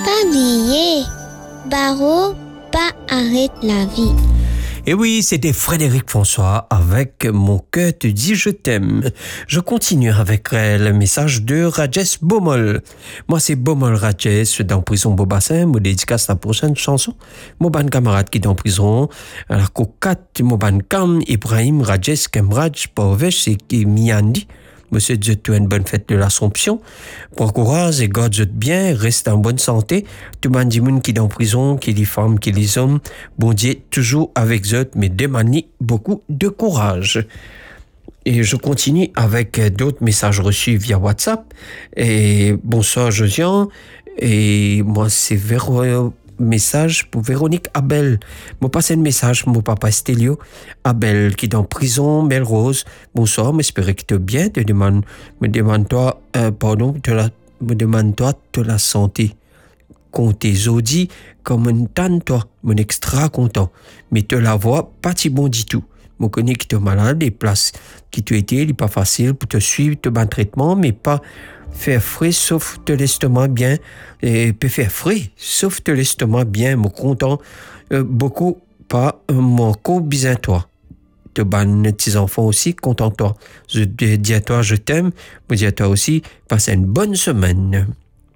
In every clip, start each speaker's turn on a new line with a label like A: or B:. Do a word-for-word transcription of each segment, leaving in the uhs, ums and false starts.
A: Pas oublier, Barreau, pas arrête la vie.
B: Et oui, c'était Frédéric François avec Mon cœur te dit je t'aime. Je continue avec le message de Rajesh Bomol. Moi, c'est Bomol Rajesh dans prison Bobassin. Je dédicace la prochaine chanson. Mon ban camarade qui est en prison. Alors, Kokat, mon ban Kam, Ibrahim Rajesh Kemraj, Porvesh et Miandi. Monsieur Dieu, tu as une bonne fête de l'Assomption. Bon courage et garde bien, reste en bonne santé. Tout le monde qui est en prison, qui est les femmes, qui est les hommes. Bon Dieu, toujours avec eux, mais demandez beaucoup de courage. Et je continue avec d'autres messages reçus via WhatsApp. Et bonsoir Josiane. Et moi, c'est Véro. Message pour Véronique Abel. Moi passe un message mon papa Stelio Abel qui est en prison Melrose. Bonsoir, m'espère que tu es bien. Te demande, me demande toi, euh, pardon, te la, me demande toi de la santé. Compte Zodi comme un tan toi, mon extra content. Mais te la vois pas si bon du tout. Moi connais que tu es malade, les places qui tu étais, il n'est pas facile pour te suivre, te bon traitement, mais pas faire frais sauf te l'estomac bien et peut faire frais sauf te l'estomac bien mon content euh, beaucoup pas euh, mon co bizin toi te ban petits enfants aussi content toi je dis à toi je t'aime je dis à toi aussi passe une bonne semaine.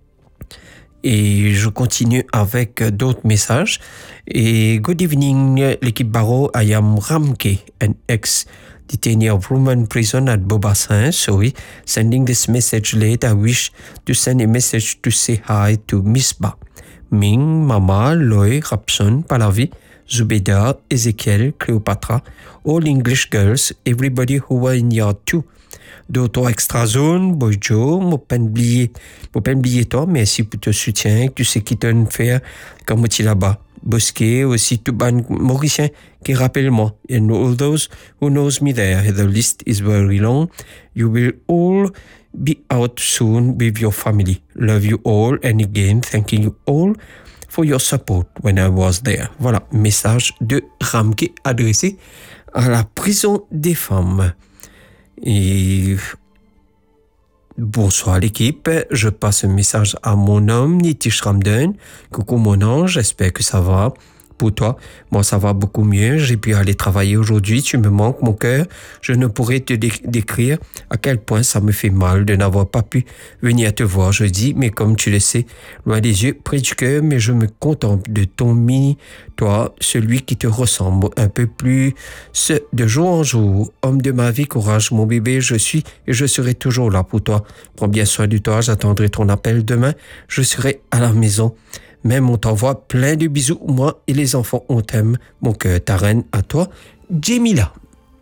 B: Et je continue avec d'autres messages et good evening l'équipe Barreau. I am Ramke, an ex detainee of Roman prison at Bobassin. Sorry, sending this message late. I wish to send a message to say hi to Misba, Ming, Mama, Loy, Rapson, Palavi, Zubeda, Ezekiel, Cleopatra, all English girls, everybody who were in yard two. D'autres extra zone, Boy Joe, mon pas oublier, mon pas oublier toi, merci pour ton soutien, tu sais qui t'en faire comme tu là-bas. Bosquet, aussi tout ban Mauricien qui rappelle moi. And all those who knows me there, the list is very long. You will all be out soon with your family. Love you all and again, thanking you all for your support when I was there. Voilà, message de Ramke adressé à la prison des femmes. Et bonsoir l'équipe, je passe un message à mon homme Nitish Ramden. Coucou mon ange, j'espère que ça va. Pour toi, moi ça va beaucoup mieux, j'ai pu aller travailler aujourd'hui, tu me manques mon cœur, je ne pourrais te dé- décrire à quel point ça me fait mal de n'avoir pas pu venir te voir jeudi, mais comme tu le sais, loin des yeux, près du cœur, mais je me contemple de ton mini, toi, celui qui te ressemble un peu plus, ce de jour en jour, homme de ma vie, courage mon bébé, je suis et je serai toujours là pour toi. Prends bien soin de toi, j'attendrai ton appel demain, je serai à la maison. Même on t'envoie plein de bisous, moi et les enfants, on t'aime. Mon cœur, ta reine, à toi, Jamila.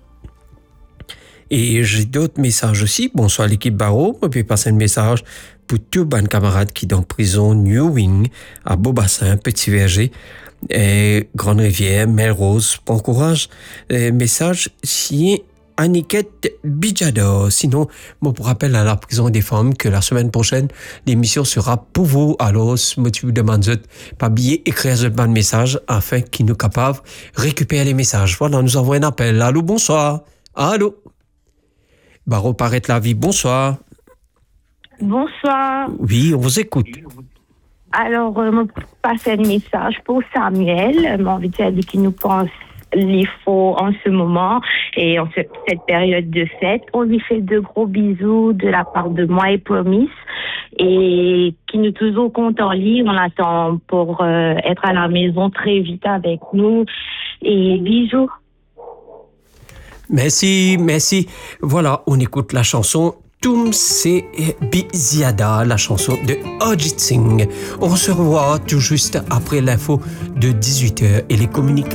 B: Et j'ai d'autres messages aussi. Bonsoir l'équipe Barreau. Je peux passer un message pour tous les camarades qui sont dans prison New Wing, à Beaubassin, Petit Verger, et Grande Rivière, Melrose. Bon courage. Et message signé Aniket Bijador. Sinon, moi, pour rappel à la prison des femmes que la semaine prochaine, l'émission sera pour vous. Alors, moi, tu vous demandes pas oublier écrire un message afin qu'ils nous capables récupérer les messages. Voilà, nous envoie un appel. Allô, bonsoir. Allô. Barreau paraît la vie. Bonsoir.
C: Bonsoir.
B: Oui, on vous écoute.
C: Alors, euh, me passer un message pour Samuel. Mon envie de dire qu'il nous pense les faux en ce moment et en ce, cette période de fête. On lui fait de gros bisous de la part de moi et Promise et qui nous toujours compte en ligne. On attend pour euh, être à la maison très vite avec nous et bisous.
B: Merci, merci. Voilà, on écoute la chanson Tum Se Biziada, la chanson de Ajit Singh. On se revoit tout juste après l'info de dix-huit heures et les communiques